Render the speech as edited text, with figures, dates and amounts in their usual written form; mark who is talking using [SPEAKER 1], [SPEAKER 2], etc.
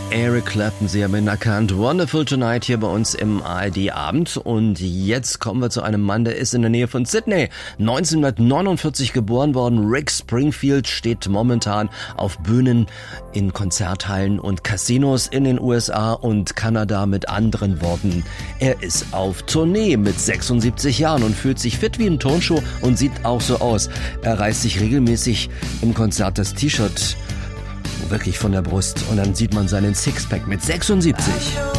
[SPEAKER 1] Eric Clapton, Sie haben ihn erkannt. Wonderful Tonight hier bei uns im ARD-Abend. Und jetzt kommen wir zu einem Mann, der ist in der Nähe von Sydney. 1949 geboren worden. Rick Springfield steht momentan auf Bühnen in Konzerthallen und Casinos in den USA und Kanada. Mit anderen Worten, er ist auf Tournee mit 76 Jahren und fühlt sich fit wie ein Turnschuh und sieht auch so aus. Er reißt sich regelmäßig im Konzert das T-Shirt wirklich von der Brust und dann sieht man seinen Sixpack mit 76.